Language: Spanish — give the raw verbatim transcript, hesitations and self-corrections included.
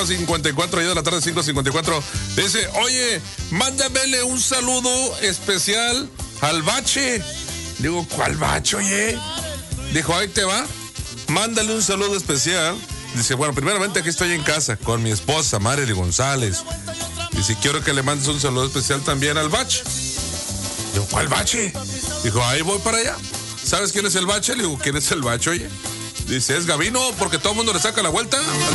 cincuenta y cuatro, ya de la tarde, cinco cincuenta y cuatro. Dice, oye, mándamele un saludo especial al Bache. Digo, ¿cuál Bache, oye? Dijo, ahí te va. Mándale un saludo especial. Dice, bueno, primeramente aquí estoy en casa con mi esposa, Marely González. Y si quiero que le mandes un saludo especial también al Bache. Digo, ¿cuál Bache? Dijo, ahí voy para allá. ¿Sabes quién es el Bache? Le digo, ¿quién es el Bache, oye? Dice, es Gavino, porque todo el mundo le saca la vuelta.